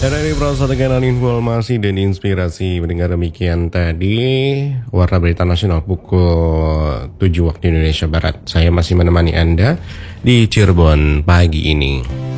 Dari proses dengan informasi dan inspirasi mendengar demikian tadi Warta Berita Nasional pukul 7 waktu Indonesia Barat. Saya masih menemani Anda di Cirebon pagi ini.